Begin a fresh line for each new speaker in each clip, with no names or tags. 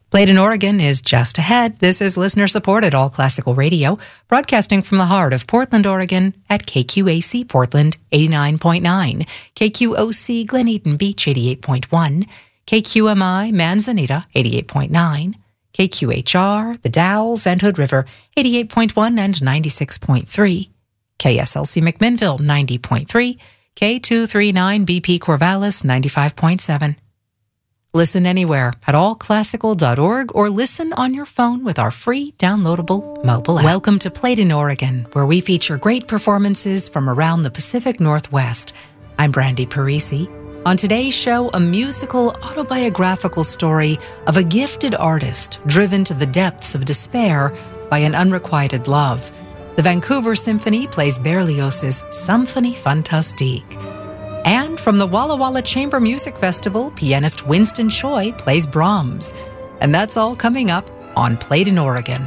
Played in Oregon is just ahead. This is listener-supported All Classical Radio, broadcasting from the heart of Portland, Oregon at KQAC Portland 89.9, KQOC Glen Eden Beach 88.1, KQMI Manzanita 88.9, KQHR, The Dalles and Hood River 88.1 and 96.3, KSLC McMinnville 90.3, K239 BP Corvallis 95.7. Listen anywhere at allclassical.org or listen on your phone with our free downloadable mobile app. Welcome to Played in Oregon, where we feature great performances from around the Pacific Northwest. I'm Brandy Parisi. On today's show, a musical autobiographical story of a gifted artist driven to the depths of despair by an unrequited love. The Vancouver Symphony plays Berlioz's Symphonie Fantastique. And from the Walla Walla Chamber Music Festival, pianist Winston Choi plays Brahms. And that's all coming up on Played in Oregon.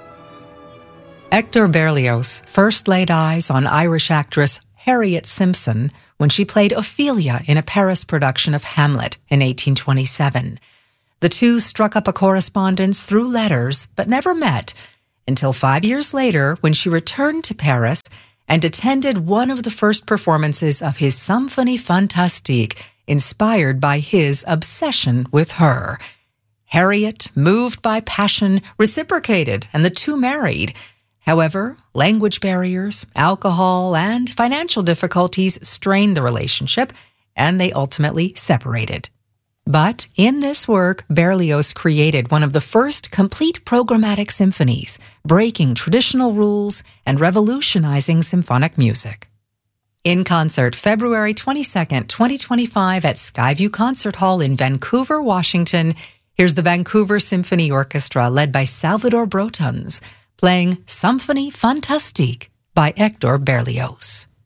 Hector Berlioz first laid eyes on Irish actress Harriet Simpson when she played Ophelia in a Paris production of Hamlet in 1827. The two struck up a correspondence through letters, but never met until 5 years later when she returned to Paris and attended one of the first performances of his Symphonie Fantastique, inspired by his obsession with her. Harriet, moved by passion, reciprocated, and the two married. However, language barriers, alcohol, and financial difficulties strained the relationship, and they ultimately separated. But in this work, Berlioz created one of the first complete programmatic symphonies, breaking traditional rules and revolutionizing symphonic music. In concert, February 22nd, 2025 at Skyview Concert Hall in Vancouver, Washington, here's the Vancouver Symphony Orchestra led by Salvador Brotons, playing Symphonie Fantastique by Hector Berlioz.